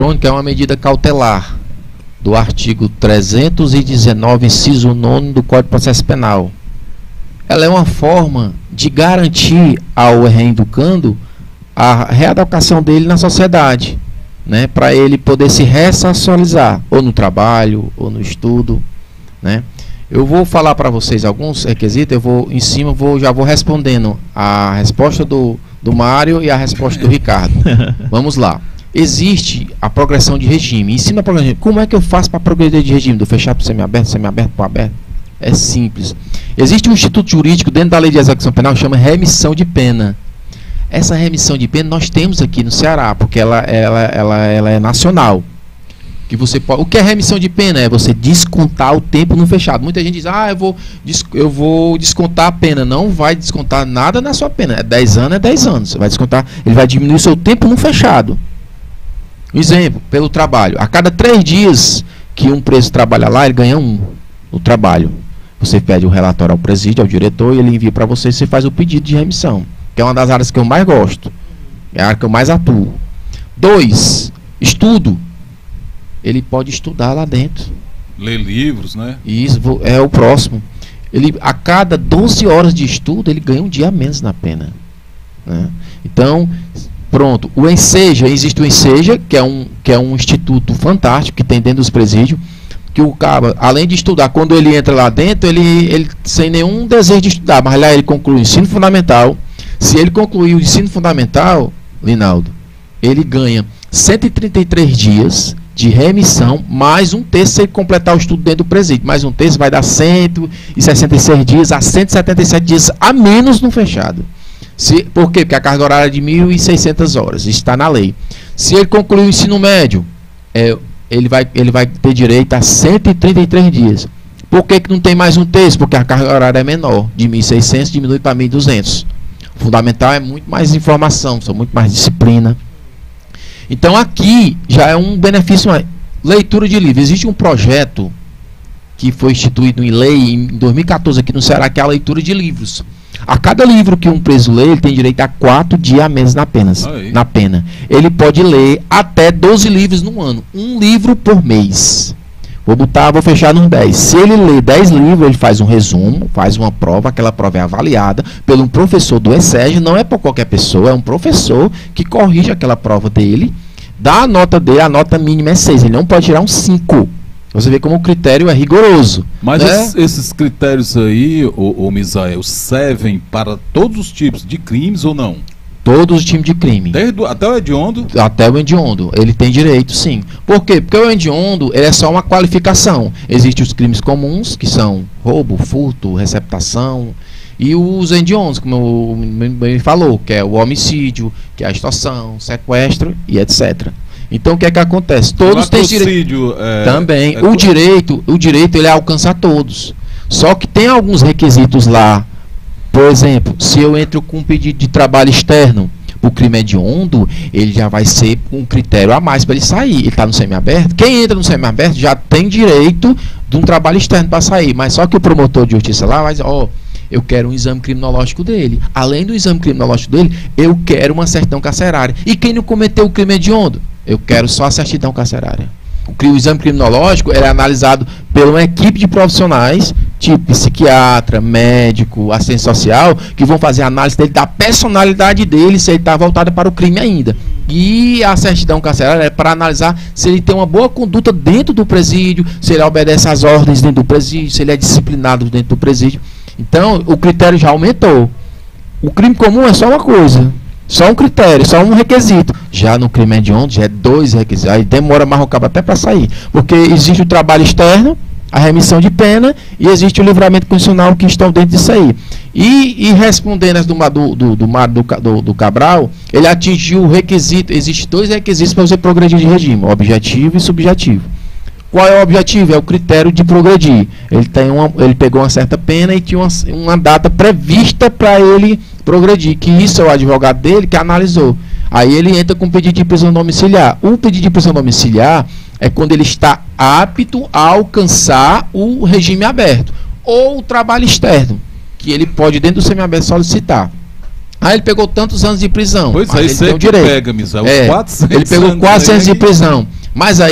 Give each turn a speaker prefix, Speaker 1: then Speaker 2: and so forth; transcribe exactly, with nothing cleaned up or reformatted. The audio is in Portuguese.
Speaker 1: eletrônica é uma medida cautelar do artigo trezentos e dezenove, inciso nono do Código de Processo Penal. Ela é uma forma de garantir ao reeducando a reeducação dele na sociedade, né, para ele poder se ressocializar, ou no trabalho, ou no estudo, né. Eu vou falar para vocês alguns requisitos, eu vou em cima, vou, já vou respondendo a resposta do, do Mário e a resposta do Ricardo. Vamos lá. Existe a progressão de regime. Ensina a progressão. Como é que eu faço para progredir de regime? Do fechado para o semiaberto, semiaberto para o aberto? É simples. Existe um instituto jurídico dentro da lei de execução penal que chama remissão de pena. Essa remissão de pena nós temos aqui no Ceará, porque ela, ela, ela, ela é nacional. Que você pode, o que é remissão de pena? É você descontar o tempo no fechado. Muita gente diz, ah, eu vou, eu vou descontar a pena. Não vai descontar nada na sua pena. É dez anos, é dez anos. Você vai descontar, ele vai diminuir o seu tempo no fechado. Exemplo, pelo trabalho. A cada três dias que um preso trabalha lá, ele ganha um no trabalho. Você pede o relatório ao presídio, ao diretor, e ele envia para você e você faz o pedido de remissão. Que é uma das áreas que eu mais gosto. É a área que eu mais atuo. Dois, estudo. Ele pode estudar lá dentro.
Speaker 2: Ler livros, né?
Speaker 1: Isso, é o próximo. Ele, a cada doze horas de estudo, ele ganha um dia a menos na pena. Né? Então, pronto. O Enseja, existe o Enseja, que é um, que é um instituto fantástico que tem dentro dos presídios, que o cara, além de estudar, quando ele entra lá dentro, ele, ele sem nenhum desejo de estudar, mas lá ele conclui o ensino fundamental. Se ele concluir o ensino fundamental, Linaldo, ele ganha cento e trinta e três dias de remissão, mais um terço se ele completar o estudo dentro do presídio. Mais um terço vai dar cento e sessenta e seis dias a cento e setenta e sete dias a menos no fechado. Se, por quê? Porque a carga horária é de mil e seiscentas horas, está na lei. Se ele concluir o ensino médio, é, ele, vai, ele vai ter direito a cento e trinta e três dias. Por que, que não tem mais um terço? Porque a carga horária é menor, de mil e seiscentos diminui para mil e duzentos. O fundamental é muito mais informação, são muito mais disciplina. Então aqui já é um benefício. Leitura de livros. Existe um projeto que foi instituído em lei em dois mil e quatorze aqui no Ceará, que é a leitura de livros. A cada livro que um preso lê, ele tem direito a quatro dias a menos na pena, na pena. Ele pode ler até doze livros no ano. Um livro por mês. Vou botar, vou fechar nos dez. Se ele lê dez livros, ele faz um resumo, faz uma prova, aquela prova é avaliada pelo um professor do Enseja, não é por qualquer pessoa, é um professor que corrige aquela prova dele, dá a nota dele, a nota mínima é seis, ele não pode tirar um cinco. Você vê como o critério é rigoroso.
Speaker 2: Mas
Speaker 1: né?
Speaker 2: esses, esses critérios aí, ô, ô Misael, servem para todos os tipos de crimes ou não?
Speaker 1: Todos os tipos de crime.
Speaker 2: Desde, até o hediondo?
Speaker 1: Até o hediondo. Ele tem direito, sim. Por quê? Porque o hediondo ele é só uma qualificação. Existem os crimes comuns, que são roubo, furto, receptação, e os hediondos, como me falou, que é o homicídio, que é a extorsão, sequestro e etcétera. Então o que é que acontece? Todos têm direito. É, também. É o direito, o direito ele alcança a todos. Só que tem alguns requisitos lá. Por exemplo, se eu entro com um pedido de trabalho externo, o crime hediondo, ele já vai ser um critério a mais para ele sair. Ele está no semiaberto. Quem entra no semiaberto já tem direito de um trabalho externo para sair. Mas só que o promotor de justiça lá vai dizer, ó, oh, eu quero um exame criminológico dele. Além do exame criminológico dele, eu quero uma certidão carcerária. E quem não cometeu o crime hediondo? Eu quero só a certidão carcerária. O, o exame criminológico é analisado por uma equipe de profissionais, tipo psiquiatra, médico, assistente social, que vão fazer a análise dele, da personalidade dele, se ele está voltado para o crime ainda. E a certidão carcerária é para analisar se ele tem uma boa conduta dentro do presídio, se ele obedece às ordens dentro do presídio, se ele é disciplinado dentro do presídio. Então, o critério já aumentou. O crime comum é só uma coisa. Só um critério, só um requisito. Já no crime hediondo, já é dois requisitos. Aí demora mais o cabo até para sair. Porque existe o trabalho externo, a remissão de pena, e existe o livramento condicional que estão dentro disso aí. E, e respondendo as do, do, do, do, do, do Cabral, ele atingiu o requisito. Existem dois requisitos para você progredir de regime, objetivo e subjetivo. Qual é o objetivo? É o critério de progredir. Ele, tem uma, ele pegou uma certa pena e tinha uma, uma data prevista para ele progredir, que isso é o advogado dele que analisou. Aí ele entra com pedido de prisão domiciliar. O pedido de prisão domiciliar é quando ele está apto a alcançar o regime aberto ou o trabalho externo, que ele pode, dentro do semiaberto, solicitar. Ah, ele pegou tantos anos de prisão.
Speaker 2: Pois
Speaker 1: mas
Speaker 2: aí
Speaker 1: ele
Speaker 2: você
Speaker 1: tem o
Speaker 2: que
Speaker 1: direito.
Speaker 2: pega, Misael, os
Speaker 1: É,
Speaker 2: quatrocentos
Speaker 1: ele pegou
Speaker 2: anos
Speaker 1: quatrocentos
Speaker 2: aí.
Speaker 1: de prisão. Mas aí